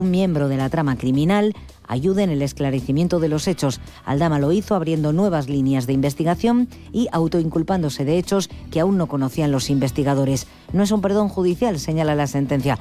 un miembro de la trama criminal ayude en el esclarecimiento de los hechos. Aldama lo hizo abriendo nuevas líneas de investigación y autoinculpándose de hechos que aún no conocían los investigadores. No es un perdón judicial, señala la sentencia,